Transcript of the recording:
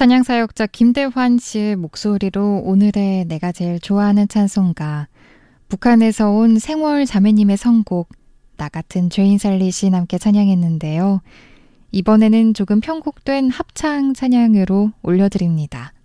찬양 사역자 김대환 씨의 목소리로 오늘의 내가 제일 좋아하는 찬송가, 북한에서 온 생월 자매님의 선곡 나 같은 죄인 살리신 함께 찬양했는데요. 이번에는 조금 편곡된 합창 찬양으로 올려드립니다.